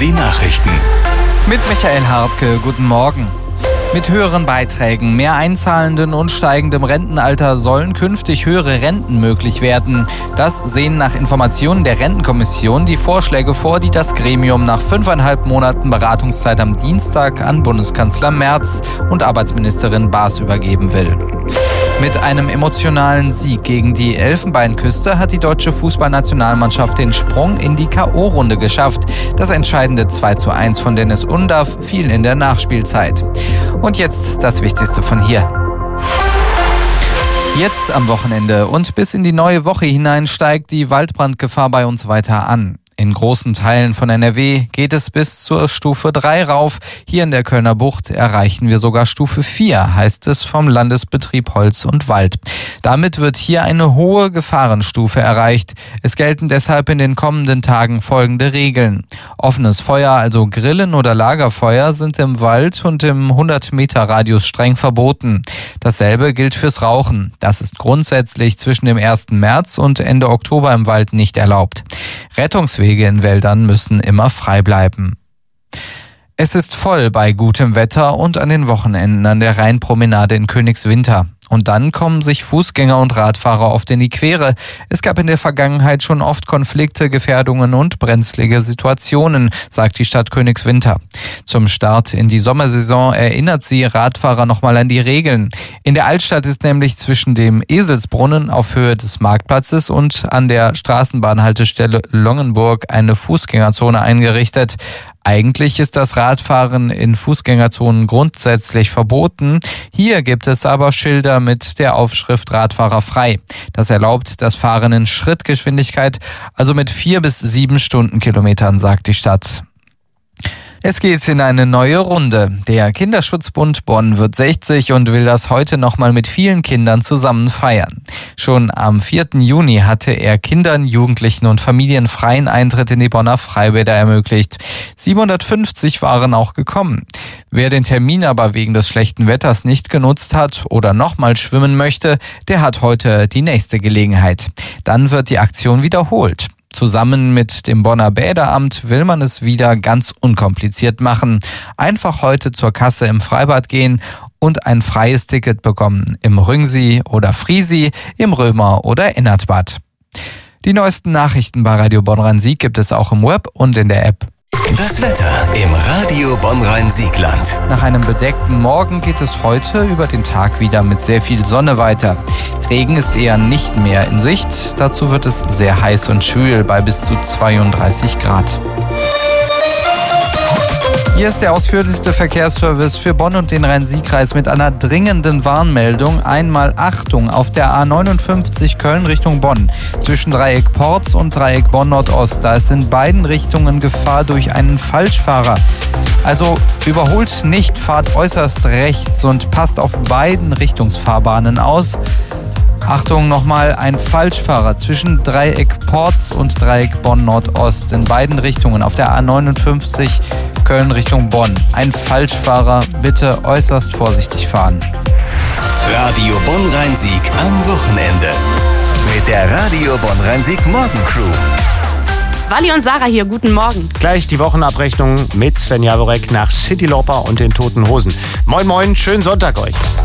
die Nachrichten. Mit Michael Hartke, guten Morgen. Mit höheren Beiträgen, mehr Einzahlenden und steigendem Rentenalter sollen künftig höhere Renten möglich werden. Das sehen nach Informationen der Rentenkommission die Vorschläge vor, die das Gremium nach 5,5 Monaten Beratungszeit am Dienstag an Bundeskanzler Merz und Arbeitsministerin Baas übergeben will. Mit einem emotionalen Sieg gegen die Elfenbeinküste hat die deutsche Fußballnationalmannschaft den Sprung in die K.O.-Runde geschafft. Das entscheidende 2:1 von Dennis Undav fiel in der Nachspielzeit. Und jetzt das Wichtigste von hier. Jetzt am Wochenende und bis in die neue Woche hinein steigt die Waldbrandgefahr bei uns weiter an. In großen Teilen von NRW geht es bis zur Stufe 3 rauf. Hier in der Kölner Bucht erreichen wir sogar Stufe 4, heißt es vom Landesbetrieb Holz und Wald. Damit wird hier eine hohe Gefahrenstufe erreicht. Es gelten deshalb in den kommenden Tagen folgende Regeln. Offenes Feuer, also Grillen oder Lagerfeuer, sind im Wald und im 100-Meter-Radius streng verboten. Dasselbe gilt fürs Rauchen. Das ist grundsätzlich zwischen dem 1. März und Ende Oktober im Wald nicht erlaubt. Rettungswege in Wäldern müssen immer frei bleiben. Es ist voll bei gutem Wetter und an den Wochenenden an der Rheinpromenade in Königswinter. Und dann kommen sich Fußgänger und Radfahrer oft in die Quere. Es gab in der Vergangenheit schon oft Konflikte, Gefährdungen und brenzlige Situationen, sagt die Stadt Königswinter. Zum Start in die Sommersaison erinnert sie Radfahrer nochmal an die Regeln. In der Altstadt ist nämlich zwischen dem Eselsbrunnen auf Höhe des Marktplatzes und an der Straßenbahnhaltestelle Longenburg eine Fußgängerzone eingerichtet. Eigentlich ist das Radfahren in Fußgängerzonen grundsätzlich verboten. Hier gibt es aber Schilder mit der Aufschrift Radfahrer frei. Das erlaubt das Fahren in Schrittgeschwindigkeit, also mit 4 bis 7 Stundenkilometern, sagt die Stadt. Es geht in eine neue Runde. Der Kinderschutzbund Bonn wird 60 und will das heute nochmal mit vielen Kindern zusammen feiern. Schon am 4. Juni hatte er Kindern, Jugendlichen und Familien freien Eintritt in die Bonner Freibäder ermöglicht. 750 waren auch gekommen. Wer den Termin aber wegen des schlechten Wetters nicht genutzt hat oder nochmal schwimmen möchte, der hat heute die nächste Gelegenheit. Dann wird die Aktion wiederholt. Zusammen mit dem Bonner Bäderamt will man es wieder ganz unkompliziert machen. Einfach heute zur Kasse im Freibad gehen und ein freies Ticket bekommen. Im Rüngsee oder Friesi, im Römer oder Ennertbad. Die neuesten Nachrichten bei Radio Bonn-Rhein-Sieg gibt es auch im Web und in der App. Das Wetter im Radio Bonn-Rhein-Siegland. Nach einem bedeckten Morgen geht es heute über den Tag wieder mit sehr viel Sonne weiter. Regen ist eher nicht mehr in Sicht. Dazu wird es sehr heiß und schwül bei bis zu 32 Grad. Hier ist der ausführlichste Verkehrsservice für Bonn und den Rhein-Sieg-Kreis mit einer dringenden Warnmeldung. Einmal Achtung auf der A59 Köln Richtung Bonn. Zwischen Dreieck Porz und Dreieck Bonn Nordost. Da ist in beiden Richtungen Gefahr durch einen Falschfahrer. Also überholt nicht, fahrt äußerst rechts und passt auf beiden Richtungsfahrbahnen auf. Achtung nochmal, ein Falschfahrer zwischen Dreieck Porz und Dreieck Bonn Nordost in beiden Richtungen auf der A59 Köln Richtung Bonn. Ein Falschfahrer, bitte äußerst vorsichtig fahren. Radio Bonn-Rhein-Sieg am Wochenende. Mit der Radio Bonn-Rhein-Sieg Morgencrew. Wally und Sarah hier, guten Morgen. Gleich die Wochenabrechnung mit Sven Jaworek nach City Lauper und den Toten Hosen. Moin moin, schönen Sonntag euch.